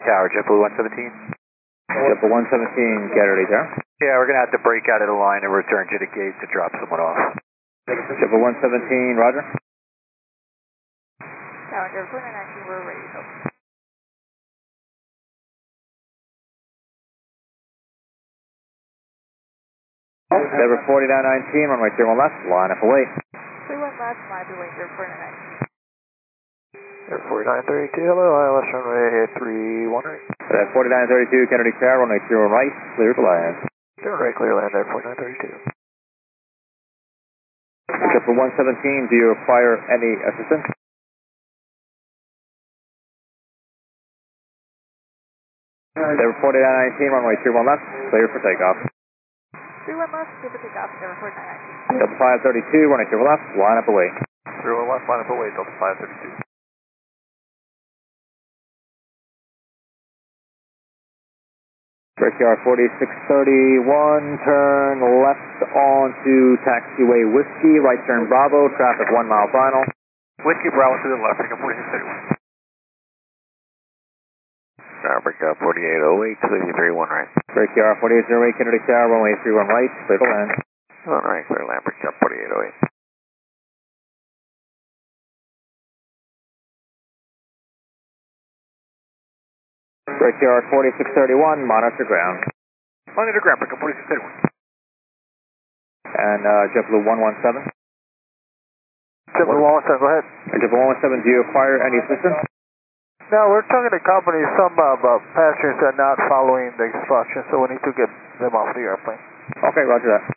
Tower, JetBlue 117. JetBlue 117, get ready there. Yeah, we're going to have to break out of the line and return to the gate to drop someone off. JetBlue 117, roger. Tower, JetBlue 119, we're ready to go. Denver 4919, runway 31 left, line up away. 31 left, line away, Denver 4919. Air 4932, hello, ILS runway 31 right. 4932, Kennedy Tower, runway 31 right, clear to land. 31 right, clear land, Air 4932. JetBlue 117, do you require any assistance? Denver 4919, runway 31 left, clear for takeoff. 31 left, clear for takeoff, Denver 4919. Delta 532, runway 31 left, line up away. 31 left, line up away, Delta 532. Brickyard 4631, turn left onto taxiway Whiskey, right turn Bravo, traffic 1 mile final. Whiskey Bravo to the left, pick up 4631. Brickyard 4808, clear 31 right. Brickyard 4808, Kennedy Tower, runway 31 right, clear to land. 1 right, clear land, Brickyard 4808. Brickyard 4631, monitor ground. Monitor ground, pick up 4631. And JetBlue 117. JetBlue 117, go ahead. JetBlue 117, do you require any assistance? No, we're talking to companies, some passengers are not following the instructions, so we need to get them off the airplane. Okay, roger that.